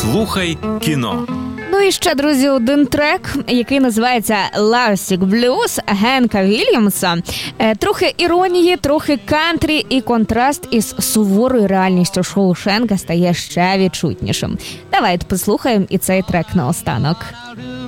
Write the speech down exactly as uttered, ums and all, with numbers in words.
Слухай кіно. Ну і ще, друзі, один трек, який називається «Lovesick Blues» Генка Вільямса. Трохи іронії, трохи кантрі, і контраст із суворою реальністю Шоушенка стає ще відчутнішим. Давайте послухаємо і цей трек наостанок.